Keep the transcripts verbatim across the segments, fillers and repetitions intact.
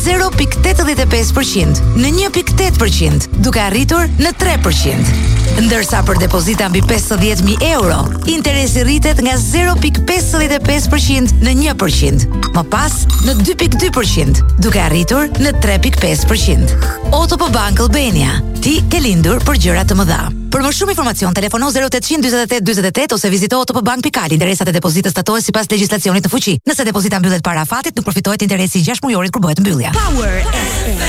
zero pikë tetëdhjetë e pesë përqind në një pikë tetë përqind, duke arritur në tre përqind. Ndërsa për depozita mbi pesëdhjetë mijë euro, interesi rritet nga zero pikë pesëdhjetë e pesë përqind në një përqind, më pas në dy pikë dy përqind, duke arritur në tre pikë pesë përqind. Otto Bank Albania, ti ke lindur për gjëra të mëdha. Për më shumë informacion, telefono zero ottanta dyzet e tetë dyzet e tetë ose vizito ottobank pikë al. Interesat e depozitës statohen sipas legjislacionit në fuqi. Nëse depozita mbyllet para afatit, nuk përfitohet interesi i gjashtë mujorit kur bëhet mbyllja. Power F M.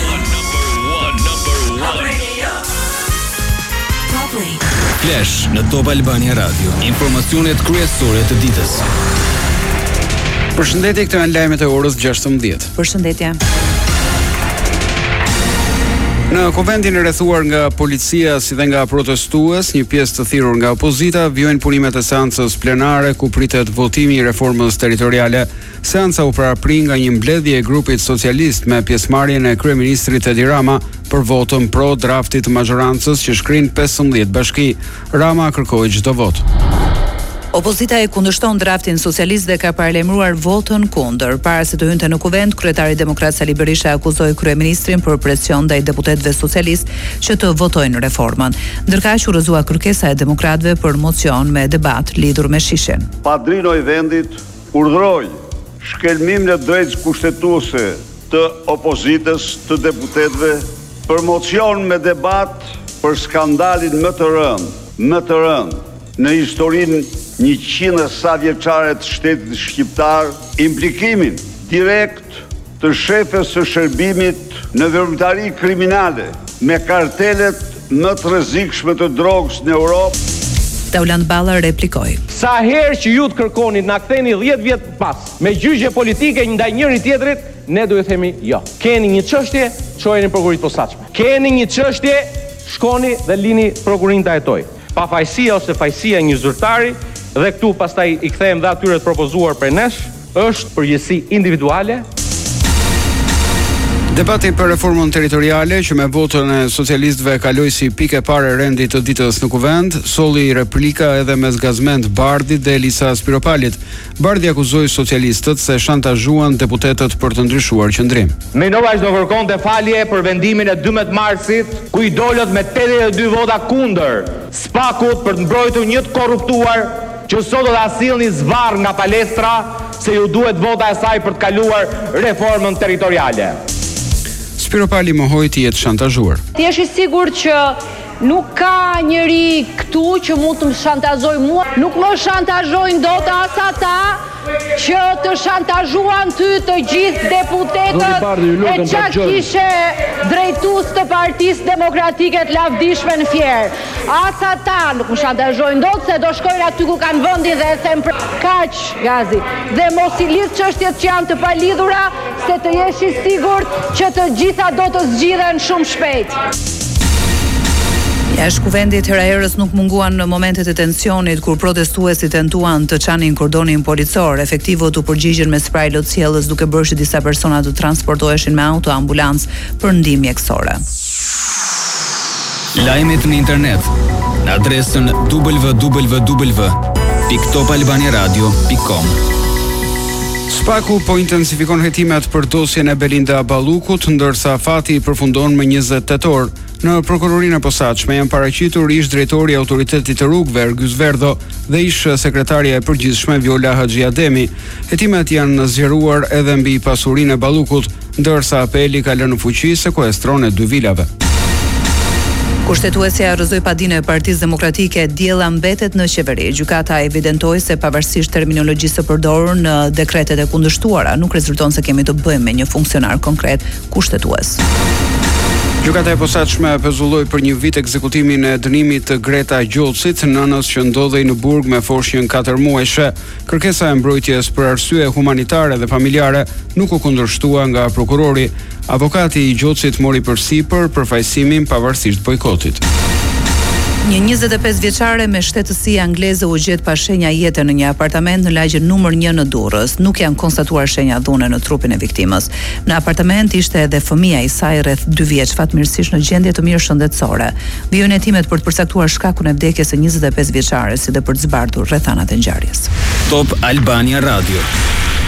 Flash në Top Albania Radio. Informacionet kryesore të ditës. Përshëndetje, këto janë lajmet e orës gjashtëmbëdhjetë. Përshëndetje. Në konventin e rrethuar nga policia si dhe nga protestues, një pjesë të thirrur nga opozita vijojnë punimet e seancës plenare ku pritet votimi i reformës territoriale. Seanca u parapri nga një mbledhje e grupit socialist me pjesëmarrjen e kryeministrit Edi Rama për votën pro draftit të majorancës që shkrin pesëmbëdhjetë bashki. Rama kërkoi çdo vot. Opozita e kundërshton draftin socialist dhe ka paralajmëruar votën kundër. Para se të hynte në kuvent, kryetari demokrat Sali Berisha akuzoi kryeministrin për presion ndaj deputetëve socialist që të votojnë reformën. Ndërkaq u rrëzua kërkesa e demokratëve për mocion me debat lidhur me shishen. Padrino i vendit urdhëroi shkelmimin e drejtës kushtetuese të opozitës të deputetëve për mocion me debat për skandalin më të rënd, më të rënd në historinë njëqind e sa vjeçare të shtetit shqiptar, implikimin direkt të shefes së shërbimit në veprimtari kriminale me kartelet më të rrezikshme të drogës në Europë. Tauland Balla replikoi. Sa herë që ju të kërkoni na ktheni dhjetë vjet pas me gjyqje politike ndaj njëri tjetrit, ne duhet themi jo. Keni një çështje, çojeni në prokurit posaçme. Keni një çështje, shkoni dhe lini prokurinë ta hetojë. Pa fajësia ose fajësia një zyrtari dhe këtu pastaj i kthejmë dhe atyre të propozuar për nesh, është përgjegjësi individuale. Debati për reformën territoriale që me votën e socialistëve kaloi si pikë e parë e rendit të ditës në kuvent, solli replika edhe mes Gazmend Bardit dhe Elisa Spiropalit. Bardi akuzoi socialistët se shantazhuan deputetët për të ndryshuar qëndrim. Minovaç do kërkonte falje për vendimin e dymbëdhjetë marsit, ku i dolët me tetëdhjetë e dy vota kundër Spakut për të mbrojtur një të korruptuar që sot do ta sillni zvarr nga palestra se ju duhet vota e saj për të kaluar reformën territoriale. Spiropali mohoi të jetë shantazhuar. Ti je i sigurt që nuk ka njëri këtu që mund të më shantazoj mua, nuk më shantazhojnë dot as ata që të shantazhuan ty të gjithë deputetët e që kishe drejtues të Partisë Demokratike të lavdishme në Fier. As ata nuk më shantazhojnë dot se do shkojnë aty ku kanë vendin dhe e them për kaq gazi. Dhe mos i lidh çështjet që janë të palidhura, se të jesh i sigurt që të gjitha do të zgjidhen shumë shpejt. Jashtë kuvendit heraherës nuk munguan në momentet e tensionit kur protestuesit tentuan të çanin kordonin policor, efektivët u përgjigjen me spray lotësjellës duke bërë që disa persona të transportoheshin me auto ambulancë për ndihmë mjekësore. Lajmet në internet në adresën w w w pikë top albania radio pikë com. Spaku po intensifikon hetimet për dosjen e Belinda Ballukut, ndërsa fati përfundon me njëzet tetor. Në prokurorinë e posaçme janë paraqitur ish drejtori i autoritetit të rrugëve Ergjys Verdho dhe ish sekretarja e përgjithshme Viola Haxhiademi. Hetimet janë zgjeruar edhe mbi pasurinë e Ballukut, ndërsa apeli ka lënë në fuqi sekuestron e dy vilave. Kushtetuesja rrëzoi padinë e Partisë Demokratike, diella mbetet në qeveri. Gjykata evidentoi se pavarësisht terminologjisë së përdorur në dekretet e kundërshtuara, nuk rezulton se kemi të bëjmë me një funksionar konkret kushtetues. Gjykata e posaçme pezulloi për një vit ekzekutimin e dënimit të Greta Gjolcit, nënës që ndodhej në burg me foshjen katër muajshe. Kërkesa e mbrojtjes për arsye humanitare dhe familjare nuk u kundërshtua nga prokurori. Avokati i Gjolcit mori përsipër përfaqësimin pavarësisht bojkotit. Një njëzet e pesë vjeçare me shtetësi angleze u gjet pa shenja jete në një apartament në lagjen numër një në Durrës. Nuk janë konstatuar shenja dhune në trupin e viktimës. Në apartament ishte edhe fëmia i saj rreth dy vjeç, fatmirësisht në gjendje të mirë shëndetësore. Vijojnë hetimet për të përcaktuar shkakun e vdekjes së njëzet e pesë vjeçares si dhe për të zbardhur rrethanat e ngjarjes. Top Albania Radio.